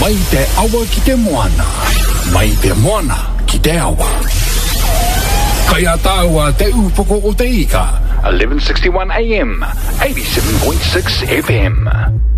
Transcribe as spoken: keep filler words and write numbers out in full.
Mai te awa ki te moana. Mai te moana ki te awa. Kaya taua te upoko o te ika. eleven sixty-one A M, eighty-seven point six F M.